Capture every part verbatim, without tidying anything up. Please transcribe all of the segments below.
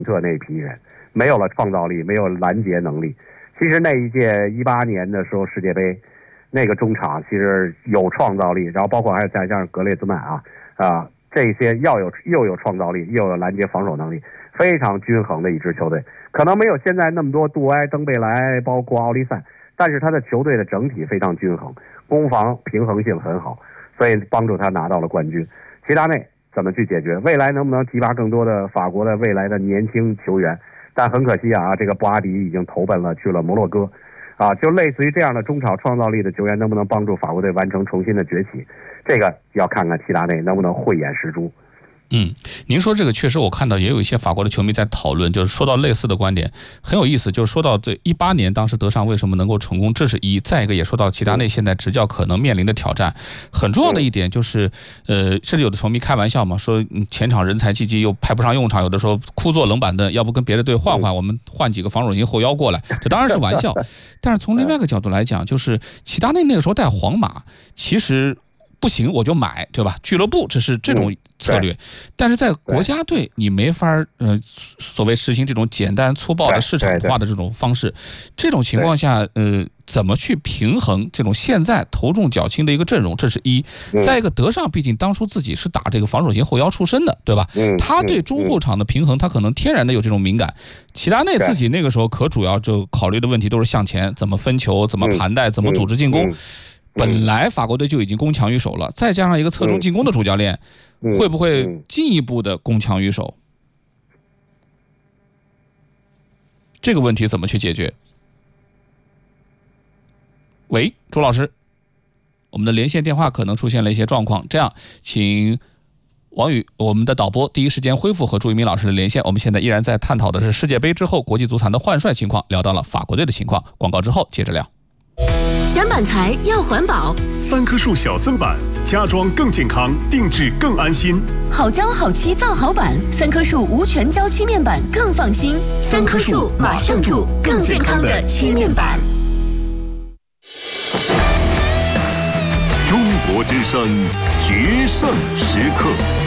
特那批人，没有了创造力，没有拦截能力。其实那一届一八年的时候世界杯，那个中场其实有创造力，然后包括还有再加上格列兹曼啊啊这些要有又有创造力，又有拦截防守能力，非常均衡的一支球队。可能没有现在那么多杜埃、登贝莱，包括奥利塞，但是他的球队的整体非常均衡，攻防平衡性很好，所以帮助他拿到了冠军。齐达内怎么去解决？未来能不能提拔更多的法国的未来的年轻球员？但很可惜啊，这个布阿迪已经投奔了去了摩洛哥，啊，就类似于这样的中场创造力的球员，能不能帮助法国队完成重新的崛起？这个要看看齐达内能不能慧眼识珠。 嗯，您说这个确实，我看到也有一些法国的球迷在讨论，就是说到类似的观点，很有意思。就是说到这一八年当时德尚为什么能够成功，这是一；再一个也说到齐达内现在执教可能面临的挑战。很重要的一点就是，呃，甚至有的球迷开玩笑嘛，说前场人才济济又派不上用场，有的时候枯坐冷板凳，要不跟别的队换换，我们换几个防守型后腰过来，这当然是玩笑。但是从另外一个角度来讲，就是齐达内那个时候带皇马，其实不行我就买，对吧？俱乐部这是这种策略，但是在国家队你没法呃所谓实行这种简单粗暴的市场化的这种方式。这种情况下，呃，怎么去平衡这种现在头重脚轻的一个阵容？这是一。再一个，德尚毕竟当初自己是打这个防守型后腰出身的，对吧？他对中后场的平衡，他可能天然的有这种敏感。齐达内自己那个时候可主要就考虑的问题都是向前怎么分球、怎么盘带、怎么组织进攻。本来法国队就已经攻强于守了，再加上一个侧重进攻的主教练，会不会进一步的攻强于守？这个问题怎么去解决？喂，朱老师，我们的连线电话可能出现了一些状况，这样请王宇，我们的导播第一时间恢复和朱一鸣老师的连线。我们现在依然在探讨的是世界杯之后国际足坛的换帅情况，聊到了法国队的情况。广告之后接着聊。 选板材要环保， 三棵树小森板，家装更健康，定制更安心。 好胶好漆造好板，三棵树无全胶漆面板更放心。三棵树马上住更健康的漆面板。 中国之声决胜时刻，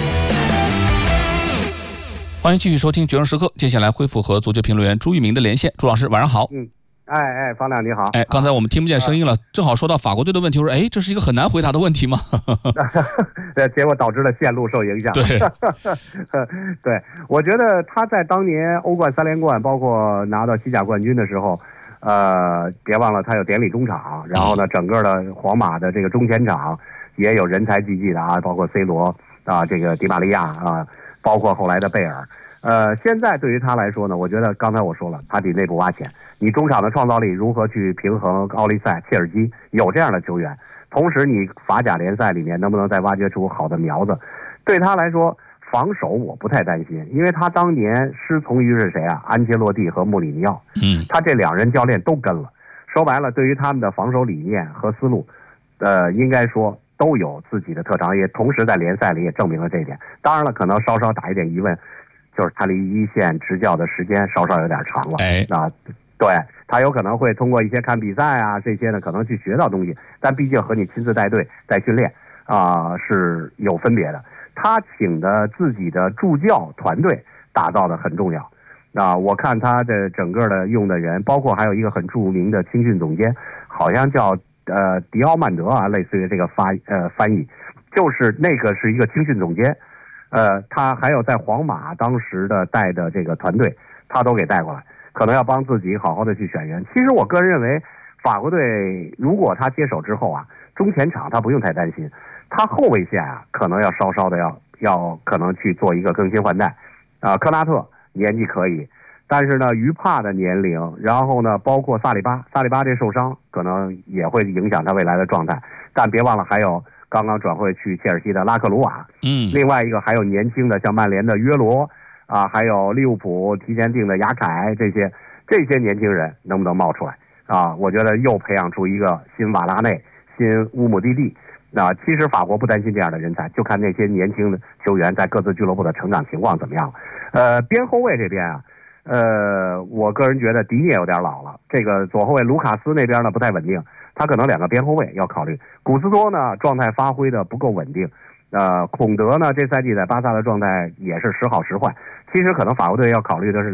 欢迎继续收听决胜时刻。接下来恢复和足球评论员朱一鸣的连线。朱老师晚上好。 嗯哎哎，方亮你好。 哎，刚才我们听不见声音了，啊、正好说到法国队的问题，我说，哎，这是一个很难回答的问题吗？ 结果导致了线路受影响。 对， 对，我觉得他在当年欧冠三连冠，包括拿到西甲冠军的时候，呃，别忘了他有典礼中场，然后呢，整个的皇马的这个中前场也有人才济济的啊，包括 C 罗啊，这个迪玛利亚啊，包括后来的贝尔。呃，现在对于他来说呢，我觉得刚才我说了，他得内部挖潜。你中场的创造力如何去平衡奥利塞、切尔基，有这样的球员。同时，你法甲联赛里面能不能再挖掘出好的苗子？对他来说，防守我不太担心，因为他当年师从于是谁啊？安切洛蒂和穆里尼奥。 嗯， 他这两人教练都跟了。说白了，对于他们的防守理念和思路，呃，应该说都有自己的特长，也同时在联赛里也证明了这一点。当然了，可能稍稍打一点疑问。就是他离一线执教的时间稍稍有点长了， 哎， 啊，对，他有可能会通过一些看比赛啊这些呢，可能去学到东西，但毕竟和你亲自带队带训练啊、呃、是有分别的。他请的自己的助教团队打造的很重要啊，我看他的整个的用的人，包括还有一个很著名的青训总监，好像叫呃迪奥曼德啊，类似于这个发呃翻译，就是那个是一个青训总监。呃，他还有在皇马当时的带的这个团队，他都给带过来，可能要帮自己好好的去选人。其实我个人认为，法国队如果他接手之后啊，中前场他不用太担心，他后卫线啊可能要稍稍的要要可能去做一个更新换代。啊、呃，科纳特年纪可以，但是呢，于帕的年龄，然后呢，包括萨里巴，萨里巴这受伤可能也会影响他未来的状态。但别忘了还有。刚刚转会去切尔西的拉克鲁瓦， 嗯， 另外一个还有年轻的像曼联的约罗啊，还有利物浦提前订的雅凯，这些这些年轻人能不能冒出来啊？我觉得又培养出一个新瓦拉内、新乌姆蒂蒂。啊，其实法国不担心这样的人才，就看那些年轻的球员在各自俱乐部的成长情况怎么样。呃，边后卫这边啊，呃，我个人觉得迪涅有点老了，这个左后卫卢卡斯那边呢不太稳定。他可能两个边后卫要考虑，古斯托呢状态发挥的不够稳定， 呃，孔德呢这赛季在巴萨的状态也是时好时坏。其实可能法国队要考虑的是